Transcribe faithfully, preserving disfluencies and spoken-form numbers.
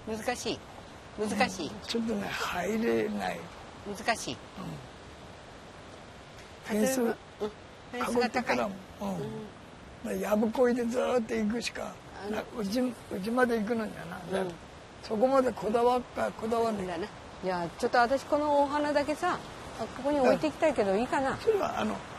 難しい難しい、 うん、ちょっとね入れない難しい、 うん、フェンスうん、フェンスが高い、 うんうん、やぶこいでずっと行くしかうちうちまで行くのにはな、うん、そこまでこだわっかこだわんねえ。 いやちょっと私このお花だけさここに置いていきたいけどいいかな。 それはあの